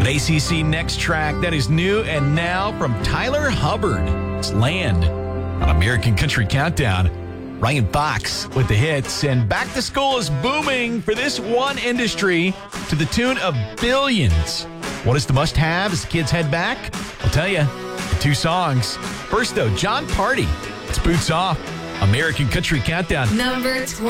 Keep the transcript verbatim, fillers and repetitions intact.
An A C C Next track that is new and now from Tyler Hubbard. It's Land on American Country Countdown. Ryan Fox with the hits, and back to school is booming for this one industry to the tune of billions. What is the must-have as the kids head back? I'll tell you, two songs. First, though, John Party. It's Boots Off. American Country Countdown. Number twenty.